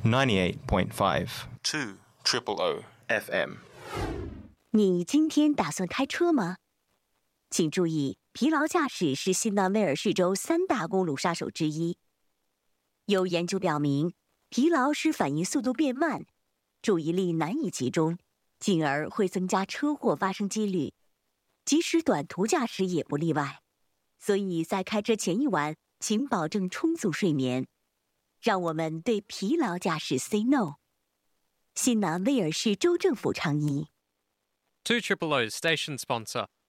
98.5 2 Triple O FM。 你今天打算开车吗？请注意，疲劳驾驶是新南威尔士州3大公路杀手之一。有研究表明，疲劳使反应速度变慢，注意力难以集中，进而会增加车祸发生几率。即使短途驾驶也不例外。所以在开车前一晚，请保证充足睡眠。让我们对疲劳驾驶 say no。新南威尔士州政府倡议。 2 Triple O's station sponsor.